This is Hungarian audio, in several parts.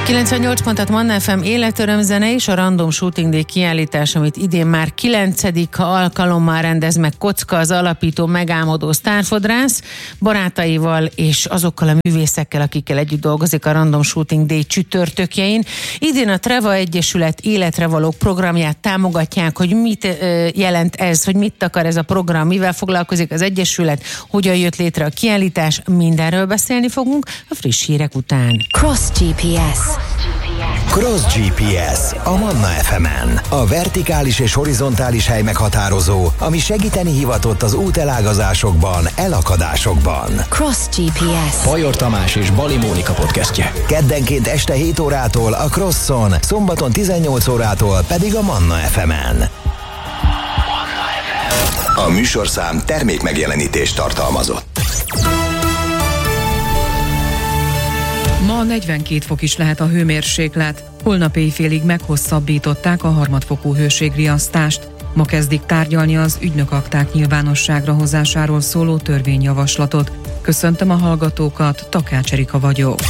98 Manna FM életörömzene és a Random Shooting Day kiállítás, amit idén már 9. alkalommal rendez meg Kocka, az alapító megálmodó sztárfodrász, barátaival és azokkal a művészekkel, akikkel együtt dolgozik a Random Shooting Day csütörtökjein. Idén a Treva Egyesület életre való programját támogatják, hogy mit jelent ez, hogy mit akar ez a program, mivel foglalkozik az Egyesület, hogyan jött létre a kiállítás, mindenről beszélni fogunk a friss hírek után. Cross GPS. Cross GPS a Manna FM-en. A vertikális és horizontális hely meghatározó, ami segíteni hivatott az útelágazásokban, elakadásokban. Cross GPS. Bajor Tamás és Bali Mónika podcastje. Keddenként este 7 órától a Crosson, szombaton 18 órától pedig a Manna FM-en. A műsorszám termékmegjelenítést tartalmazott. Ma 42 fok is lehet a hőmérséklet. Holnap éjfélig meghosszabbították a harmadfokú hőségriasztást. Ma kezdik tárgyalni az ügynökakták nyilvánosságra hozásáról szóló törvényjavaslatot. Köszöntöm a hallgatókat, Takács Erika vagyok.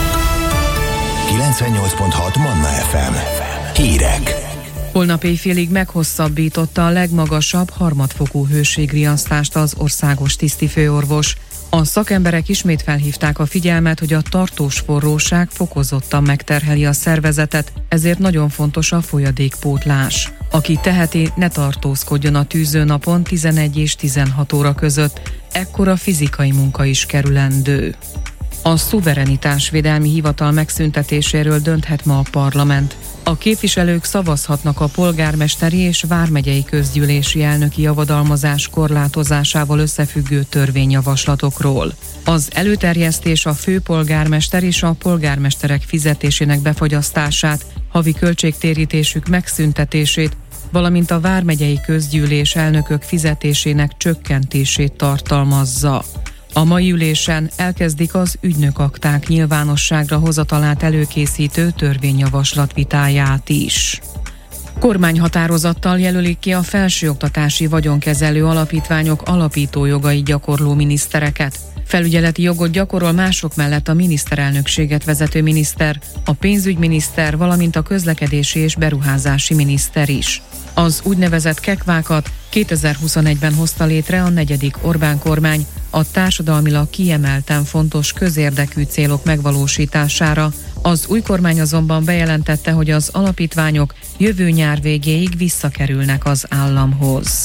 98.6 Manna FM. Hírek. Holnap éjfélig meghosszabbította a legmagasabb harmadfokú hőségriasztást az országos tisztifőorvos. A szakemberek ismét felhívták a figyelmet, hogy a tartós forróság fokozottan megterheli a szervezetet, ezért nagyon fontos a folyadékpótlás. Aki teheti, ne tartózkodjon a tűzőnapon 11 és 16 óra között, ekkora fizikai munka is kerülendő. A szuverenitásvédelmi hivatal megszüntetéséről dönthet ma a parlament. A képviselők szavazhatnak a polgármesteri és vármegyei közgyűlési elnöki javadalmazás korlátozásával összefüggő törvényjavaslatokról. Az előterjesztés a főpolgármester és a polgármesterek fizetésének befagyasztását, havi költségtérítésük megszüntetését, valamint a vármegyei közgyűlés elnökök fizetésének csökkentését tartalmazza. A mai ülésen elkezdik az ügynökakták nyilvánosságra hozatalát előkészítő törvényjavaslat vitáját is. Kormányhatározattal jelölik ki a felsőoktatási vagyonkezelő alapítványok alapítójogait gyakorló minisztereket. Felügyeleti jogot gyakorol mások mellett a miniszterelnökséget vezető miniszter, a pénzügyminiszter, valamint a közlekedési és beruházási miniszter is. Az úgynevezett kekvákat 2021-ben hozta létre a 4. Orbán kormány a társadalmilag kiemelten fontos közérdekű célok megvalósítására. Az új kormány azonban bejelentette, hogy az alapítványok jövő nyár végéig visszakerülnek az államhoz.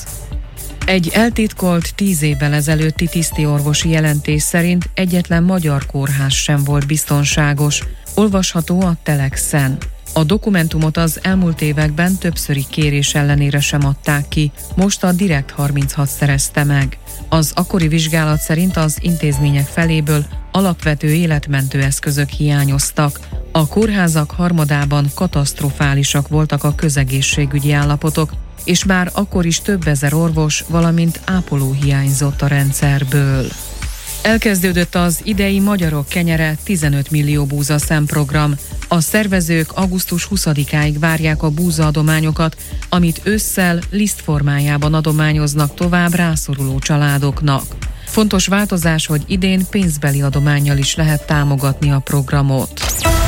Egy eltitkolt 10 évvel ezelőtti tisztiorvosi jelentés szerint egyetlen magyar kórház sem volt biztonságos. Olvasható a Telexen. A dokumentumot az elmúlt években többszöri kérés ellenére sem adták ki, most a Direkt 36 szerezte meg. Az akkori vizsgálat szerint az intézmények feléből alapvető életmentő eszközök hiányoztak. A kórházak harmadában katasztrofálisak voltak a közegészségügyi állapotok, és már akkor is több ezer orvos, valamint ápoló hiányzott a rendszerből. Elkezdődött az idei Magyarok kenyere 15 millió búza szemprogram. A szervezők augusztus 20-áig várják a búzaadományokat, amit ősszel liszt formájában adományoznak tovább rászoruló családoknak. Fontos változás, hogy idén pénzbeli adománnyal is lehet támogatni a programot.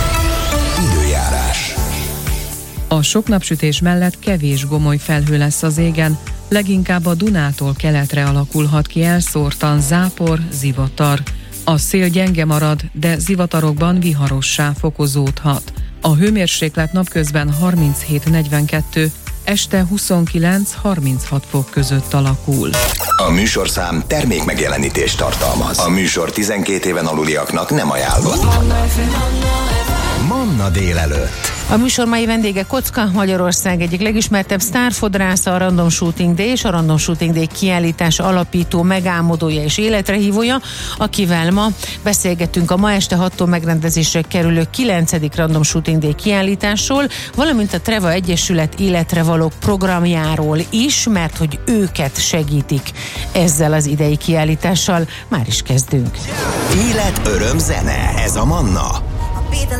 Időjárás. A sok napsütés mellett kevés gomoly felhő lesz az égen, leginkább a Dunától keletre alakulhat ki elszórtan zápor, zivatar. A szél gyenge marad, de zivatarokban viharossá fokozódhat. A hőmérséklet napközben 37-42, este 29-36 fok között alakul. A műsorszám termékmegjelenítést tartalmaz. A műsor 12 éven aluliaknak nem ajánlott. Manna délelőtt. A műsor mai vendége Kocka, Magyarország egyik legismertebb sztárfodrásza, a Random Shooting Day és a Random Shooting Day kiállítás alapító, megálmodója és életrehívója, akivel ma beszélgetünk a ma este 6-tól megrendezésre kerülő 9. Random Shooting Day kiállításról, valamint a Treva Egyesület életre való programjáról is, mert hogy őket segítik ezzel az idei kiállítással. Már is kezdünk. Élet, öröm, zene. Ez a Manna.